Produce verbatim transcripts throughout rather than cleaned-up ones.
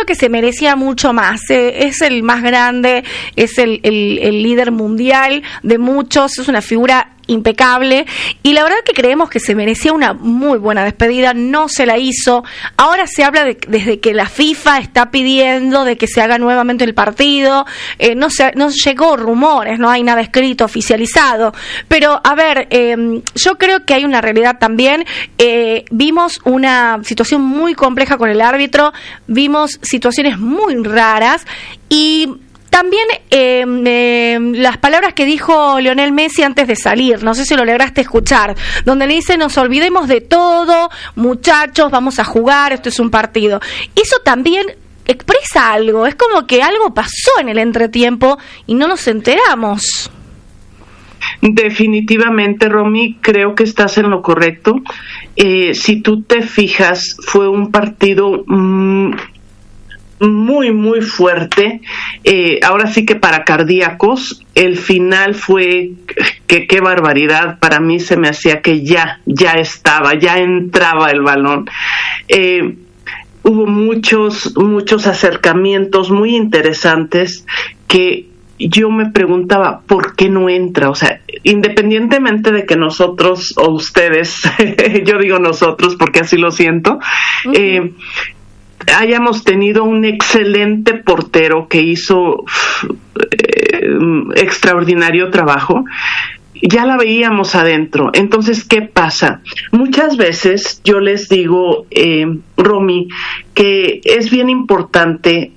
que se merecía mucho más. Eh, es el más grande, es el, el, el líder mundial de muchos, es una figura impecable, y la verdad que creemos que se merecía una muy buena despedida, no se la hizo. Ahora se habla de, desde que la FIFA está pidiendo de que se haga nuevamente el partido, eh, no se, no llegó rumores, no hay nada escrito, oficializado, pero a ver, eh, yo creo que hay una realidad también. Eh, vimos una situación muy compleja con el árbitro, vimos situaciones muy raras, y también eh, eh, las palabras que dijo Lionel Messi antes de salir, no sé si lo lograste escuchar, donde le dice: nos olvidemos de todo, muchachos, vamos a jugar, esto es un partido. Eso también expresa algo, es como que algo pasó en el entretiempo y no nos enteramos. Definitivamente, Romy, creo que estás en lo correcto. Eh, si tú te fijas, fue un partido mmm, muy, muy fuerte. Eh, ahora sí que para cardíacos, el final fue, que qué barbaridad, para mí se me hacía que ya, ya estaba, ya entraba el balón. Eh, hubo muchos, muchos acercamientos muy interesantes que yo me preguntaba, ¿por qué no entra? O sea, independientemente de que nosotros o ustedes, yo digo nosotros porque así lo siento, uh-huh. eh, hayamos tenido un excelente portero que hizo eh, extraordinario trabajo, ya la veíamos adentro. Entonces, ¿qué pasa? Muchas veces yo les digo, eh, Romy, que es bien importante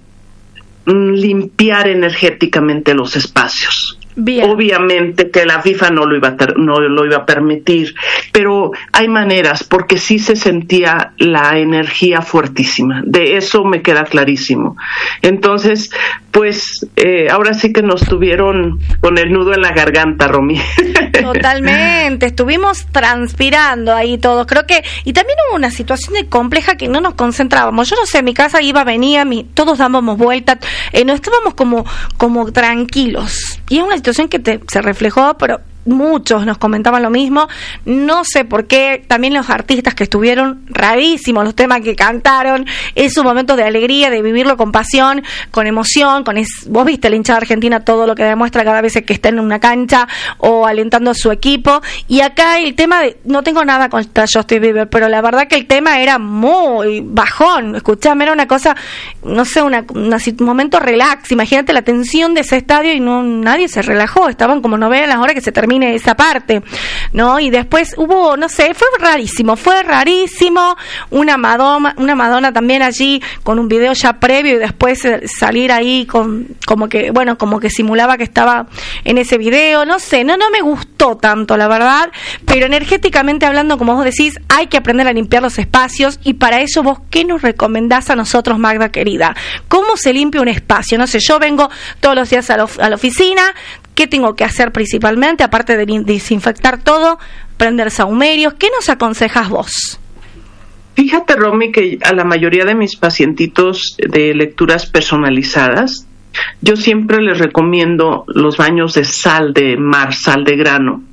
limpiar energéticamente los espacios. Bien. Obviamente que la FIFA no lo iba a ter- no lo iba a permitir, pero hay maneras, porque sí se sentía la energía fuertísima, de eso me queda clarísimo. Entonces, pues eh, ahora sí que nos tuvieron con el nudo en la garganta, Romy. Totalmente, estuvimos transpirando ahí todos, creo que, y también hubo una situación de compleja que no nos concentrábamos. Yo no sé, mi casa iba, venía, mi, todos dábamos vueltas, eh, no estábamos como, como tranquilos, y es una situación que te, se reflejó, pero muchos nos comentaban lo mismo. No sé por qué, también los artistas que estuvieron, rarísimos los temas que cantaron, es un momento de alegría, de vivirlo con pasión, con emoción, con es, vos viste la hinchada argentina, todo lo que demuestra cada vez que está en una cancha o alentando a su equipo. Y acá el tema de, no tengo nada contra Justin Bieber, pero la verdad que el tema era muy bajón, escuchame, era una cosa, no sé, una, una un momento relax. Imagínate la tensión de ese estadio y no nadie se relajó, estaban como no vean las horas que se termina esa parte, ¿no? Y después hubo, no sé, fue rarísimo, fue rarísimo, una Madonna, una Madonna también allí con un video ya previo y después salir ahí con, como que, bueno, como que simulaba que estaba en ese video, no sé, no, no me gustó tanto, la verdad, pero energéticamente hablando, como vos decís, hay que aprender a limpiar los espacios, y para eso vos, ¿qué nos recomendás a nosotros, Magda querida? ¿Cómo se limpia un espacio? No sé, yo vengo todos los días a la, a la oficina. ¿Qué tengo que hacer principalmente? Aparte de desinfectar todo, prender sahumerios, ¿qué nos aconsejas vos? Fíjate, Romy, que a la mayoría de mis pacientitos de lecturas personalizadas, yo siempre les recomiendo los baños de sal de mar, sal de grano.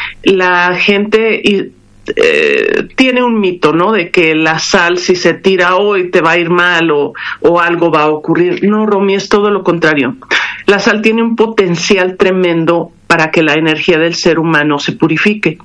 La gente eh, tiene un mito, ¿no?, de que la sal, si se tira hoy, te va a ir mal o, o algo va a ocurrir. No, Romy, es todo lo contrario. La sal tiene un potencial tremendo para que la energía del ser humano se purifique.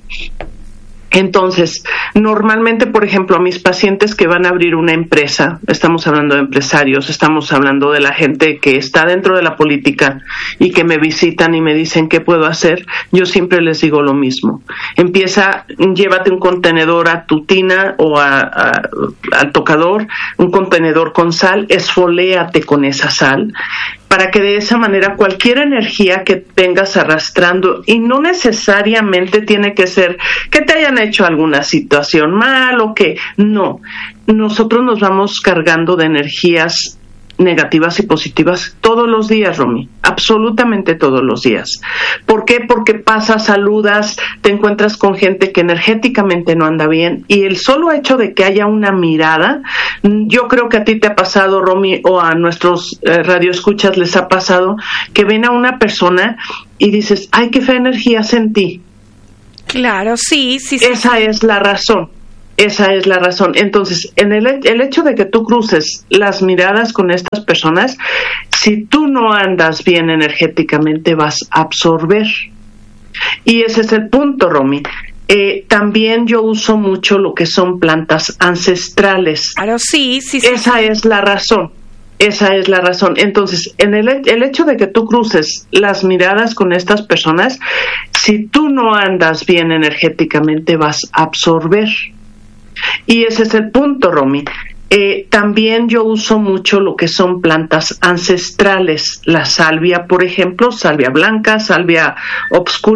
Entonces, normalmente, por ejemplo, a mis pacientes que van a abrir una empresa, estamos hablando de empresarios, estamos hablando de la gente que está dentro de la política y que me visitan y me dicen qué puedo hacer, yo siempre les digo lo mismo. Empieza, llévate un contenedor a tu tina o a, a, al tocador, un contenedor con sal, esfoléate con esa sal, para que de esa manera cualquier energía que tengas arrastrando, y no necesariamente tiene que ser que te hayan hecho alguna situación mal o que no, nosotros nos vamos cargando de energías negativas y positivas todos los días, Romy, absolutamente todos los días. ¿Por qué? Porque pasas, saludas, te encuentras con gente que energéticamente no anda bien, y el solo hecho de que haya una mirada, yo creo que a ti te ha pasado, Romy, o a nuestros eh, radioescuchas les ha pasado, que ven a una persona y dices, ay, qué fea energía sentí. Claro, sí, sí, sí. Esa es la razón. Esa es la razón. Entonces, en el, el hecho de que tú cruces las miradas con estas personas, si tú no andas bien energéticamente, vas a absorber. Y ese es el punto, Romy. Eh, también yo uso mucho lo que son plantas ancestrales. Claro, sí, sí, sí. Esa es la razón. Esa es la razón. Entonces, en el, el hecho de que tú cruces las miradas con estas personas, si tú no andas bien energéticamente, vas a absorber. Y ese es el punto, Romy. Eh, también yo uso mucho lo que son plantas ancestrales. La salvia, por ejemplo, salvia blanca, salvia obscura.